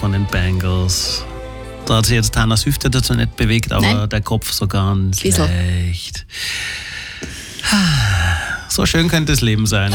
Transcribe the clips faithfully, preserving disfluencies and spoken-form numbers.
von den Bangles. Da hat sich jetzt Hannas Hüfte dazu nicht bewegt, aber Nein. der Kopf so ganz Bissl. leicht. So schön könnte das Leben sein.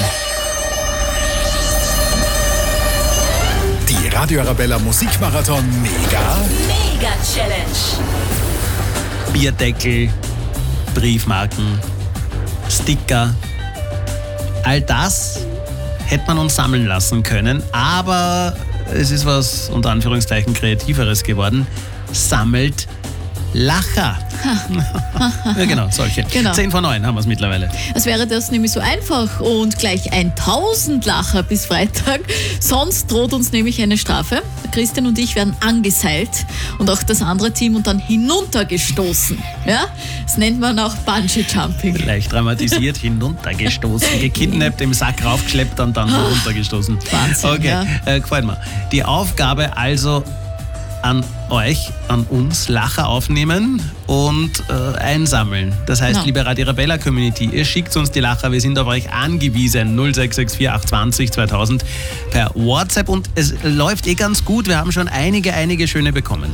Die Radio Arabella Musikmarathon Mega Mega Challenge. Bierdeckel, Briefmarken, Sticker, all das hätte man uns sammeln lassen können, aber es ist was unter Anführungszeichen Kreativeres geworden. Sammelt Lacher. Ja, genau, solche. Genau. zehn vor neun haben wir es mittlerweile. Als wäre das nämlich so einfach und gleich tausend Lacher bis Freitag. Sonst droht uns nämlich eine Strafe. Christian und ich werden angeseilt und auch das andere Team und dann hinuntergestoßen. Ja? Das nennt man auch Bungee Jumping. Leicht dramatisiert, hinuntergestoßen, gekidnappt, im Sack raufgeschleppt und dann runtergestoßen. Wahnsinn, okay, ja. äh, gefällt mir. Die Aufgabe also an euch, an uns, Lacher aufnehmen und äh, einsammeln. Das heißt, No. liebe Radio Arabella Community, ihr schickt uns die Lacher, wir sind auf euch angewiesen. null sechs sechs vier acht zwei null zweitausend per WhatsApp und es läuft eh ganz gut. Wir haben schon einige, einige schöne bekommen.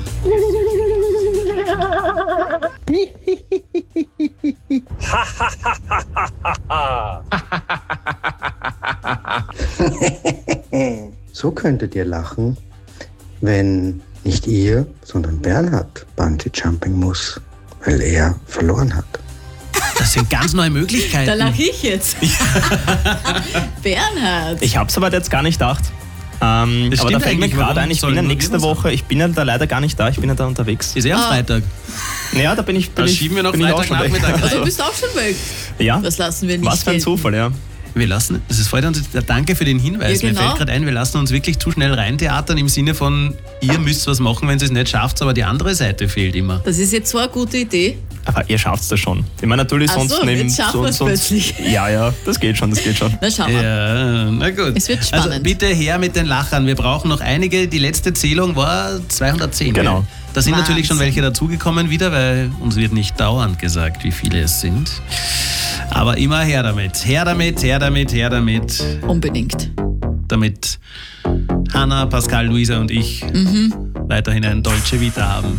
So könntet ihr lachen, wenn nicht ihr, sondern Bernhard Bungee Jumping muss, weil er verloren hat. Das sind ganz neue Möglichkeiten. Da lache ich jetzt. Bernhard. Ich habe es aber jetzt gar nicht gedacht. Ähm, Das aber da stimmt fällt mir eigentlich, gerade warum ein, ich sollen bin ja wir nächste lieber Woche, ich bin ja da leider gar nicht da, ich bin ja da unterwegs. Ist eh am Ah. Freitag. Ja, da bin ich, bin Da ich, schieben wir noch bin ich auch schon weg. Freitagnachmittag. Also du bist auch schon weg. Ja, Das lassen wir nicht was für ein gelten. Zufall, ja. Wir lassen, das ist voll, danke für den Hinweis. Ja, genau. Mir fällt gerade ein, wir lassen uns wirklich zu schnell reintheatern im Sinne von, ihr müsst was machen, wenn ihr es nicht schafft, aber die andere Seite fehlt immer. Das ist jetzt so eine gute Idee. Aber ihr schafft es das schon. Ich meine, natürlich Ach sonst so, nehmen... jetzt schaffen wir's plötzlich. Ja, ja, das geht schon, das geht schon. Na schauen wir. Ja, na gut. Es wird spannend. Also bitte her mit den Lachern. Wir brauchen noch einige. Die letzte Zählung war zweihundertzehn. Genau. Gell? Da sind Wahnsinn. natürlich schon welche dazugekommen wieder, weil uns wird nicht dauernd gesagt, wie viele es sind. Aber immer her damit. Her damit, her damit, her damit. Unbedingt. Damit Hanna, Pascal, Luisa und ich weiterhin ein Dolce Vita haben.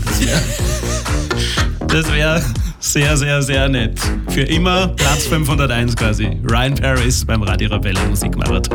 Das wäre sehr, sehr, sehr nett. Für immer Platz fünfhunderteins quasi. Ryan Paris beim Radio Arabella Musikmarathon.